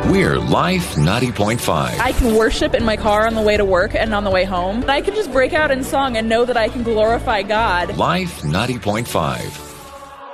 We're Life 90.5. I can worship in my car on the way to work and on the way home. I can just break out in song and know that I can glorify God. Life 90.5.